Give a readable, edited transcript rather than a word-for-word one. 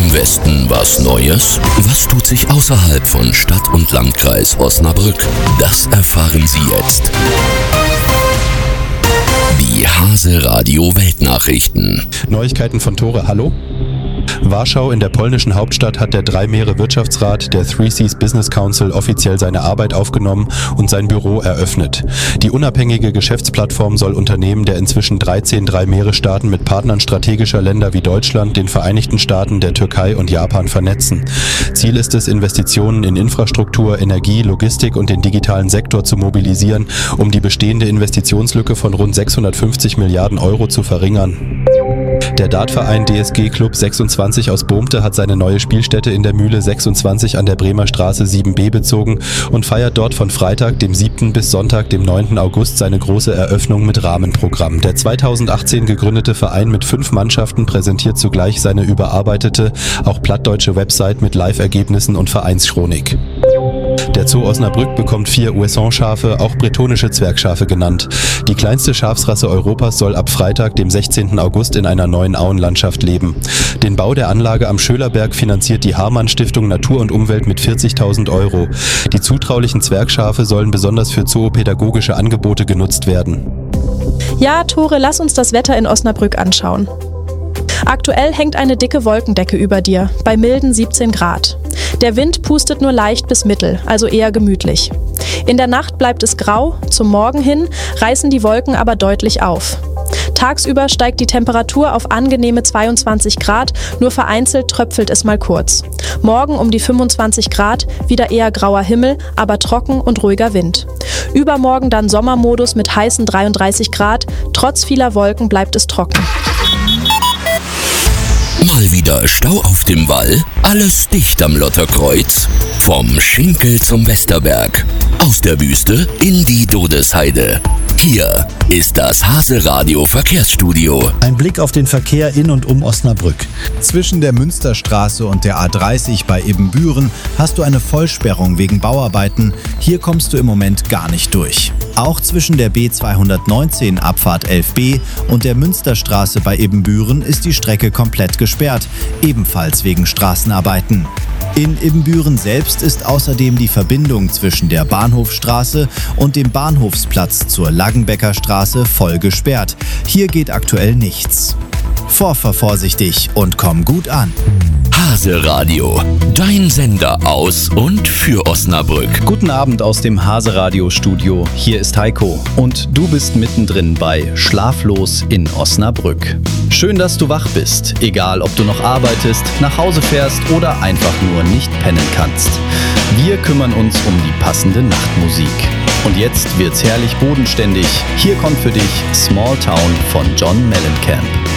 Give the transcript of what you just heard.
Im Westen was Neues? Was tut sich außerhalb von Stadt und Landkreis Osnabrück? Das erfahren Sie jetzt. Die Hase Radio Weltnachrichten. Neuigkeiten von Tore, hallo? Warschau in der polnischen Hauptstadt hat der Drei-Meere-Wirtschaftsrat der Three Seas Business Council offiziell seine Arbeit aufgenommen und sein Büro eröffnet. Die unabhängige Geschäftsplattform soll Unternehmen der inzwischen 13 Drei-Meere-Staaten mit Partnern strategischer Länder wie Deutschland, den Vereinigten Staaten, der Türkei und Japan vernetzen. Ziel ist es, Investitionen in Infrastruktur, Energie, Logistik und den digitalen Sektor zu mobilisieren, um die bestehende Investitionslücke von rund 650 Milliarden Euro zu verringern. Der Dartverein DSG Club 26 aus Bohmte hat seine neue Spielstätte in der Mühle 26 an der Bremer Straße 7b bezogen und feiert dort von Freitag, dem 7. bis Sonntag, dem 9. August seine große Eröffnung mit Rahmenprogramm. Der 2018 gegründete Verein mit 5 Mannschaften präsentiert zugleich seine überarbeitete, auch plattdeutsche Website mit Live-Ergebnissen und Vereinschronik. Der Zoo Osnabrück bekommt 4 Ouessant-Schafe, auch bretonische Zwergschafe genannt. Die kleinste Schafsrasse Europas soll ab Freitag, dem 16. August, in einer neuen Auenlandschaft leben. Den Bau der Anlage am Schölerberg finanziert die Hamann-Stiftung Natur und Umwelt mit 40.000 Euro. Die zutraulichen Zwergschafe sollen besonders für zoopädagogische Angebote genutzt werden. Ja, Tore, lass uns das Wetter in Osnabrück anschauen. Aktuell hängt eine dicke Wolkendecke über dir, bei milden 17 Grad. Der Wind pustet nur leicht bis mittel, also eher gemütlich. In der Nacht bleibt es grau, zum Morgen hin reißen die Wolken aber deutlich auf. Tagsüber steigt die Temperatur auf angenehme 22 Grad, nur vereinzelt tröpfelt es mal kurz. Morgen um die 25 Grad, wieder eher grauer Himmel, aber trocken und ruhiger Wind. Übermorgen dann Sommermodus mit heißen 33 Grad, trotz vieler Wolken bleibt es trocken. Mal wieder Stau auf dem Wall? Alles dicht am Lotterkreuz? Vom Schinkel zum Westerberg. Aus der Wüste in die Dodesheide. Hier ist das Hase Radio Verkehrsstudio. Ein Blick auf den Verkehr in und um Osnabrück. Zwischen der Münsterstraße und der A30 bei Ebenbüren hast du eine Vollsperrung wegen Bauarbeiten. Hier kommst du im Moment gar nicht durch. Auch zwischen der B219 Abfahrt 11b und der Münsterstraße bei Ebenbüren ist die Strecke komplett gesperrt, ebenfalls wegen Straßenarbeiten. In Ebenbüren selbst ist außerdem die Verbindung zwischen der Bahnhofstraße und dem Bahnhofsplatz zur Laggenbecker Straße voll gesperrt. Hier geht aktuell nichts. Vorfahr vorsichtig und komm gut an. Hase Radio, dein Sender aus und für Osnabrück. Guten Abend aus dem Hase Radio Studio. Hier ist Heiko und du bist mittendrin bei Schlaflos in Osnabrück. Schön, dass du wach bist, egal ob du noch arbeitest, nach Hause fährst oder einfach nur nicht pennen kannst. Wir kümmern uns um die passende Nachtmusik. Und jetzt wird's herrlich bodenständig. Hier kommt für dich Small Town von John Mellencamp.